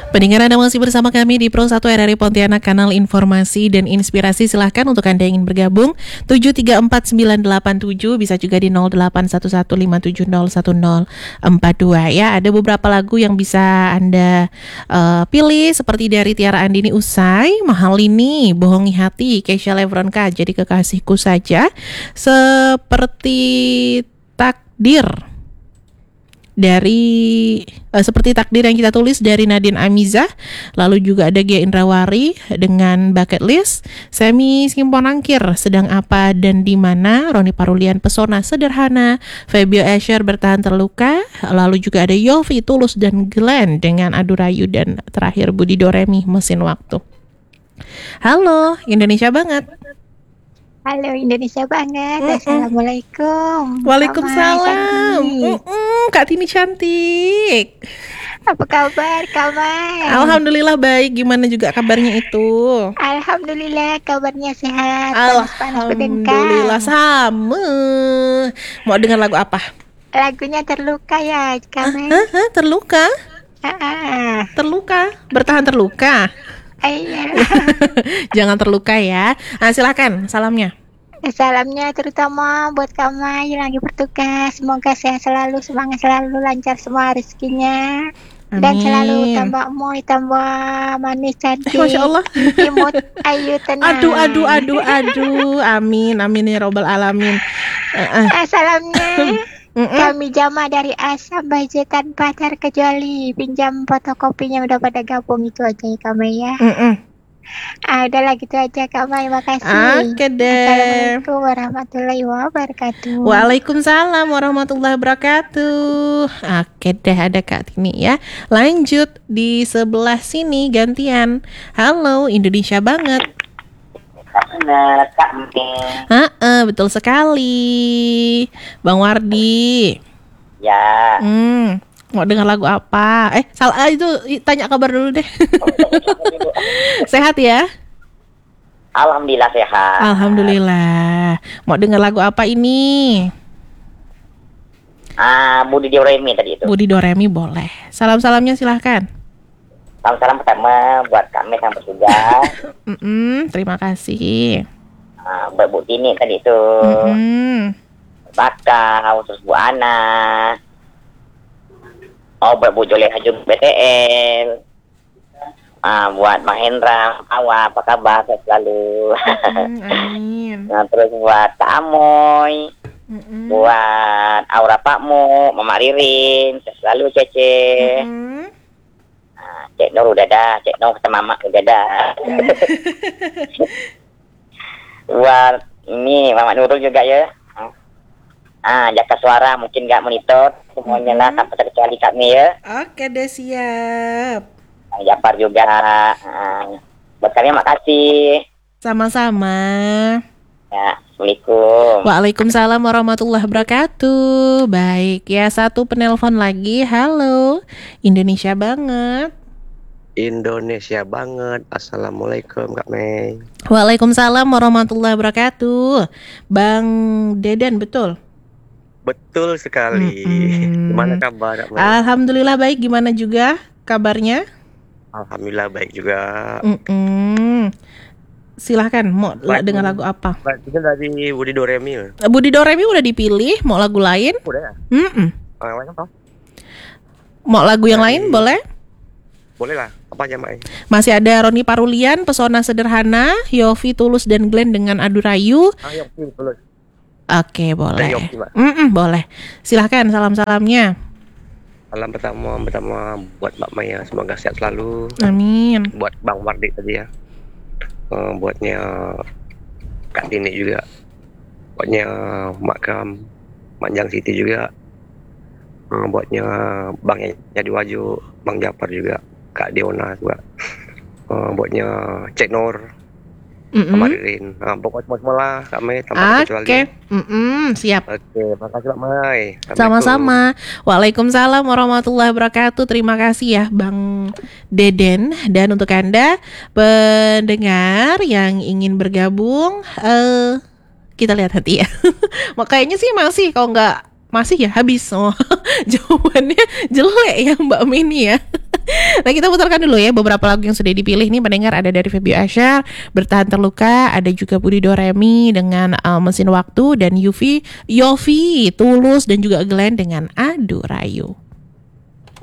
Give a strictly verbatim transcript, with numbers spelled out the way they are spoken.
Pendengar, Anda masih bersama kami di Pro satu R R I Pontianak, kanal informasi dan inspirasi. Silahkan untuk Anda yang ingin bergabung tujuh tiga empat sembilan delapan tujuh, bisa juga di nol delapan satu satu lima tujuh nol satu nol empat dua ya. Ada beberapa lagu yang bisa Anda uh, pilih seperti dari Tiara Andini, Usai, Mahal Ini, Bohongi Hati, Keisha Levronka, Jadi Kekasihku Saja, seperti Takdir dari uh, seperti Takdir yang kita tulis dari Nadine Amizah. Lalu juga ada Gia Indrawari dengan Bucket List, Semi Simponangkir, Sedang Apa dan Di Mana, Roni Parulian, Pesona Sederhana, Febio Escher, Bertahan Terluka. Lalu juga ada Yofi, Tulus dan Glenn dengan Adu Rayu, dan terakhir Budi Doremi, Mesin Waktu. Halo Indonesia Banget. Halo Indonesia Banget. Mm-mm. Assalamualaikum. Waalaikumsalam. Kamai, Kak Tini cantik. Apa kabar Kamai? Alhamdulillah baik. Gimana juga kabarnya itu? Alhamdulillah kabarnya sehat. Alhamdulillah sama. Mau dengar lagu apa? Lagunya Terluka ya Kamai. Ah, ah, terluka? Ah. Terluka? Bertahan terluka? Iya. Jangan terluka ya. Nah, silakan salamnya. Salamnya terutama buat Kamai yang lagi bertugas. Semoga sehat selalu, semangat selalu, lancar semua rezekinya. Amin. Dan selalu tambah moy, tambah manis, cantik, eh, Masya Allah, imut, ayu, tenang. Aduh, aduh, aduh, aduh. Amin, amin ya robbal alamin. uh, uh. Salamnya kami Jama dari Asam Bajekan Pacar Kecuali. Pinjam fotokopinya udah pada gabung, itu aja ya Kamai ya. Mm-mm. Ah, udah lah gitu aja Kamai, makasih. Oke deh. Assalamualaikum warahmatullahi wabarakatuh. Waalaikumsalam warahmatullahi wabarakatuh. Oke deh, ada Kak Tini ya. Lanjut di sebelah sini gantian. Halo Indonesia Banget. Benar, Kak Mping. Heeh, betul sekali. Bang Wardi. Ya. Hmm, mau dengar lagu apa? Eh, salah itu, tanya kabar dulu deh. Sehat ya? Alhamdulillah sehat. Alhamdulillah. Mau dengar lagu apa ini? Ah, Budi Doremi tadi itu. Budi Doremi boleh. Salam-salamnya silahkan. Salam-salam pertama buat kami sampai juga. Mm-mm, terima kasih. Ah, buat Bu Tini tadi itu. Mm-mm. Bakau, terus Bu Ana. Oh, buat Bu Jolie Hajum B T L. Ah, buat Bang Hendra, Awa, apa kabar? Saya selalu. Mm, amin. Nah, terus buat Kak Amoy. Mm-mm. Buat Aura Pakmu, Mama Ririn, saya selalu Cece. Mm-mm. Cek Nur udah dah, Cek Nur kata Mama udah dah. Buat ini Mama Nurul juga ya. Ah, jaga suara mungkin nggak monitor semuanya lah, tanpa terkecuali kami ya. Oke deh, siap. Bang Japar juga. Ah, buat kalian makasih. Sama-sama. Ya, Assalamualaikum. Waalaikumsalam warahmatullahi wabarakatuh. Baik ya, satu penelpon lagi. Halo Indonesia Banget. Indonesia Banget. Assalamualaikum Kak Mei. Waalaikumsalam warahmatullahi wabarakatuh. Bang Dedan, betul? Betul sekali. Mm-mm. Gimana kabar Kak Mei? Alhamdulillah baik. Gimana juga kabarnya? Alhamdulillah baik juga. Mm-mm. Silahkan, mau Baik, dengar lagu apa? Baik, itu dari Budi Doremi. Budi Doremi udah dipilih. Mau lagu lain? Udah ya? Mm-mm. Oh, yang lain apa? Mau lagu yang Dari- lain boleh? Boleh lah. Apa aja Mei? Masih ada Roni Parulian, Pesona Sederhana, Yofi, Tulus dan Glenn dengan Adu Rayu. Ah, Yofi, boleh. Oke, boleh. Yofi, Mbak. Mm-mm, boleh. Silahkan salam-salamnya. Salam pertama pertama buat Mbak Maya, semoga sehat selalu. Amin. Buat Bang Wardi tadi ya. Uh, buatnya Kak Dini juga. Buatnya Mak Kam, Manjang Siti juga. Uh, buatnya Bang Jadi Waju, Bang Japar juga, Kak Diona juga. Uh, buatnya Cek Nur, Mama Ririn. Uh, pokoknya semua lah Kak Mei, tanpa terkecuali. Oke, mm-mm, siap. Oke, makasih Mbak Mai. Sama-sama. Waalaikumsalam warahmatullahi wabarakatuh. Terima kasih ya Bang Deden. Dan untuk Anda pendengar yang ingin bergabung, eh kita lihat hati ya. Kayaknya sih masih, kalau nggak masih ya habis. Oh, jawabannya jelek ya Mbak Mini ya. Nah, kita putarkan dulu ya beberapa lagu yang sudah dipilih nih pendengar. Ada dari Feby Asyar, Bertahan Terluka, ada juga Budi Doremi dengan uh, Mesin Waktu, dan Yufi, Yofi, Tulus, dan juga Glenn dengan Adu Rayu.